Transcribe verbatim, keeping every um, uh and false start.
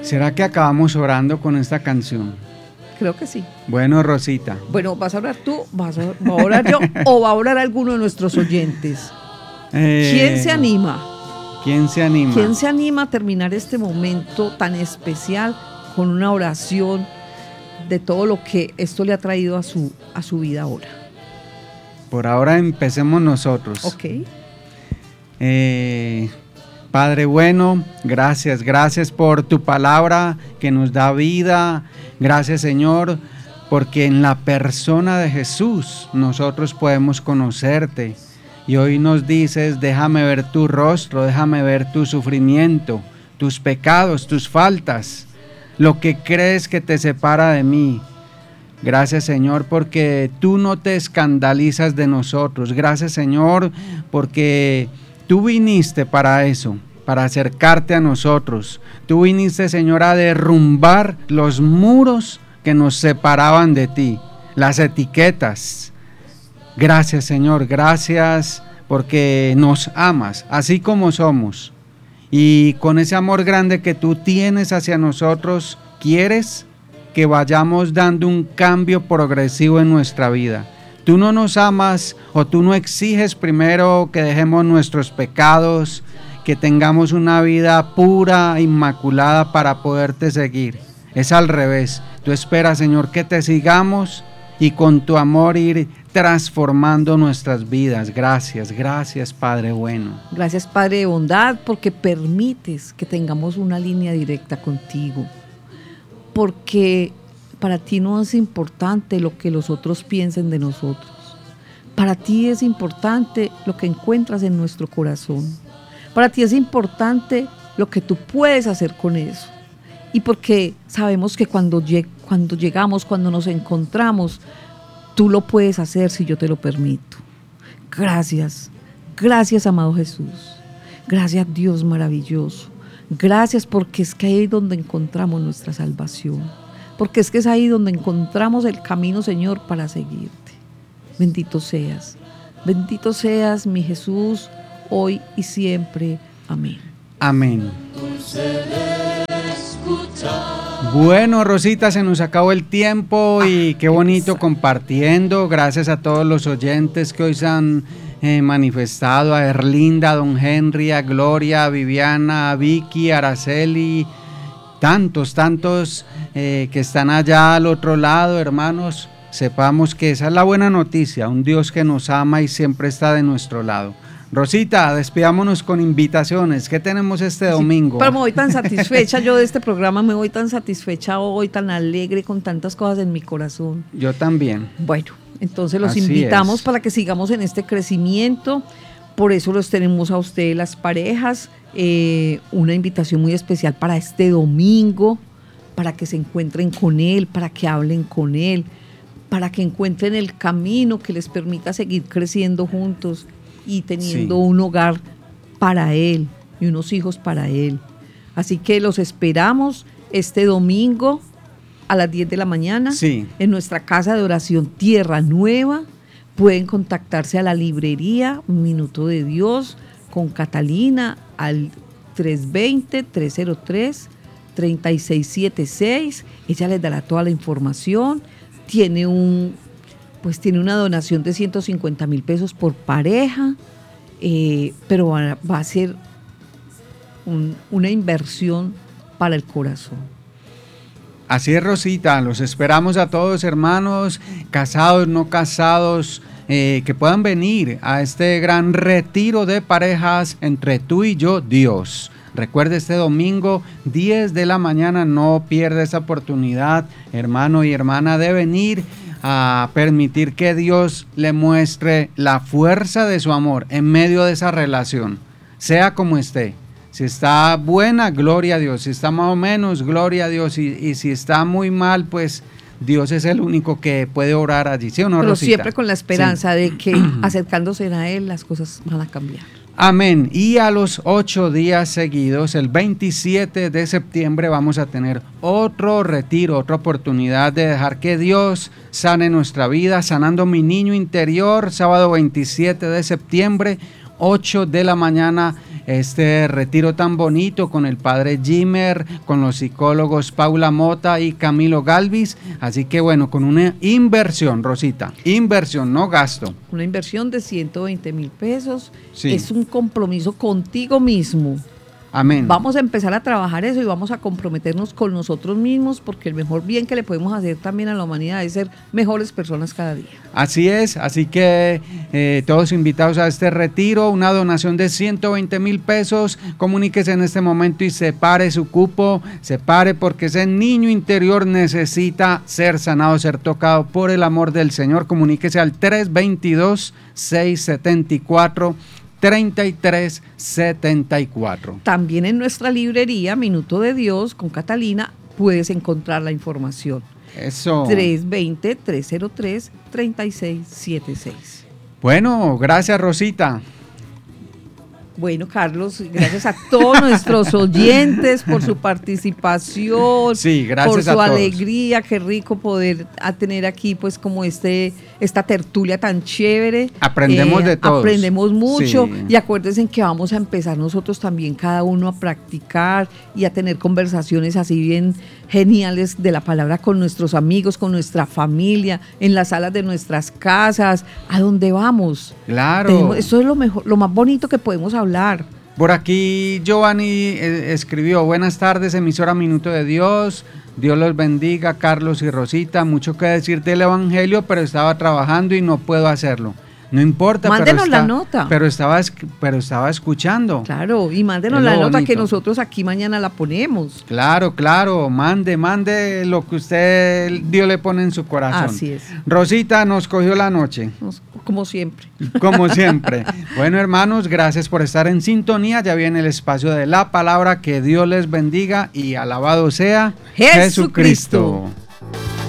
¿Será que acabamos orando con esta canción? Creo que sí. Bueno, Rosita. Bueno, ¿vas a orar tú? ¿Vas a, ¿Va a orar yo? ¿O va a orar alguno de nuestros oyentes? Eh, ¿Quién se anima? ¿Quién se anima? ¿Quién se anima a terminar este momento tan especial con una oración de todo lo que esto le ha traído a su, a su vida ahora? Por ahora empecemos nosotros. Ok. Eh, Padre bueno, gracias, gracias por tu palabra que nos da vida. Gracias, Señor, porque en la persona de Jesús nosotros podemos conocerte. Y hoy nos dices, déjame ver tu rostro, déjame ver tu sufrimiento, tus pecados, tus faltas, lo que crees que te separa de mí. Gracias, Señor, porque tú no te escandalizas de nosotros. Gracias, Señor, porque tú viniste para eso, para acercarte a nosotros. Tú viniste, Señor, a derrumbar los muros que nos separaban de ti, las etiquetas. Gracias, Señor, gracias porque nos amas, así como somos. Y con ese amor grande que tú tienes hacia nosotros, quieres que vayamos dando un cambio progresivo en nuestra vida. Tú no nos amas o tú no exiges primero que dejemos nuestros pecados, que tengamos una vida pura, inmaculada para poderte seguir. Es al revés. Tú esperas, Señor, que te sigamos y con tu amor ir transformando nuestras vidas. Gracias, gracias, Padre bueno. Gracias, Padre de bondad, porque permites que tengamos una línea directa contigo. Porque para ti no es importante lo que los otros piensen de nosotros. Para ti es importante lo que encuentras en nuestro corazón. Para ti es importante lo que tú puedes hacer con eso. Y porque sabemos que cuando, lleg- cuando llegamos, cuando nos encontramos, tú lo puedes hacer si yo te lo permito. Gracias, gracias, amado Jesús. Gracias, Dios maravilloso. Gracias porque es que ahí es donde encontramos nuestra salvación. Porque es que es ahí donde encontramos el camino, Señor, para seguirte. Bendito seas. Bendito seas, mi Jesús, hoy y siempre. Amén. Amén. Bueno, Rosita, se nos acabó el tiempo y qué bonito compartiendo. Gracias a todos los oyentes que hoy se han eh, manifestado, a Erlinda, a Don Henry, a Gloria, a Viviana, a Vicky, a Araceli, tantos, tantos eh, que están allá al otro lado, hermanos. Sepamos que esa es la buena noticia, un Dios que nos ama y siempre está de nuestro lado. Rosita, despidámonos con invitaciones. ¿Qué tenemos este domingo? Sí, pero me voy tan satisfecha yo de este programa, me voy tan satisfecha hoy, tan alegre, con tantas cosas en mi corazón. Yo también. Bueno, entonces los Así invitamos es. para que sigamos en este crecimiento. Por eso los tenemos a ustedes, las parejas, eh, una invitación muy especial para este domingo, para que se encuentren con Él, para que hablen con Él, para que encuentren el camino que les permita seguir creciendo juntos y teniendo sí. un hogar para Él y unos hijos para Él. Así que los esperamos este domingo a las diez de la mañana sí. en nuestra casa de oración Tierra Nueva. Pueden contactarse a la librería Un Minuto de Dios con Catalina al tres dos cero, tres cero tres, tres seis siete seis. Ella les dará toda la información. Tiene un pues tiene una donación de ciento cincuenta mil pesos por pareja, eh, pero va, va a ser un, una inversión para el corazón. Así es, Rosita, los esperamos a todos, hermanos, casados, no casados, eh, que puedan venir a este gran retiro de parejas entre tú y yo, Dios. Recuerde, este domingo, diez de la mañana, no pierda esa oportunidad, hermano y hermana, de venir a permitir que Dios le muestre la fuerza de su amor en medio de esa relación, sea como esté. Si está buena, gloria a Dios. Si está más o menos, gloria a Dios. Y, y si está muy mal, pues Dios es el único que puede orar allí. ¿Sí o no, Pero Rosita? siempre con la esperanza sí. de que acercándose a Él las cosas van a cambiar. Amén. Y a los ocho días seguidos, el veintisiete de septiembre, vamos a tener otro retiro, otra oportunidad de dejar que Dios sane nuestra vida, sanando mi niño interior, sábado veintisiete de septiembre, ocho de la mañana, este retiro tan bonito con el padre Jimmer, con los psicólogos Paula Mota y Camilo Galvis. Así que bueno, con una inversión, Rosita, inversión, no gasto. Una inversión de ciento veinte mil pesos, sí. Es un compromiso contigo mismo. Amén. Vamos a empezar a trabajar eso y vamos a comprometernos con nosotros mismos, porque el mejor bien que le podemos hacer también a la humanidad es ser mejores personas cada día. Así es, así que eh, todos invitados a este retiro, una donación de ciento veinte mil pesos, comuníquese en este momento y separe su cupo, separe porque ese niño interior necesita ser sanado, ser tocado por el amor del Señor. Comuníquese al tres dos dos, seis siete cuatro, treinta y tres setenta y cuatro. También en nuestra librería Minuto de Dios con Catalina puedes encontrar la información. Eso. tres dos cero, tres cero tres, tres seis siete seis. Bueno, gracias Rosita. Bueno, Carlos, gracias a todos nuestros oyentes por su participación, sí, gracias por su a todos. alegría, qué rico poder a tener aquí pues como este esta tertulia tan chévere. Aprendemos eh, de todos. Aprendemos mucho, sí. Y acuérdense que vamos a empezar nosotros también cada uno a practicar y a tener conversaciones así bien geniales de la palabra con nuestros amigos, con nuestra familia, en las salas de nuestras casas, a donde vamos. Claro. Tenemos, eso es lo mejor, lo más bonito que podemos hablar. Por aquí Giovanni eh, escribió: buenas tardes, emisora Minuto de Dios, Dios los bendiga, Carlos y Rosita, mucho que decir del Evangelio, pero estaba trabajando y no puedo hacerlo. No importa, mándenos pero, está, la nota. Pero estaba, pero estaba escuchando. Claro, y mándenos la nota bonito. Que nosotros aquí mañana la ponemos. Claro, claro, mande, mande lo que usted, Dios le pone en su corazón. Así es. Rosita nos cogió la noche. Nos, como siempre. Como siempre. Bueno, hermanos, gracias por estar en sintonía. Ya viene el espacio de la palabra. Que Dios les bendiga y alabado sea Jesucristo. Jesucristo.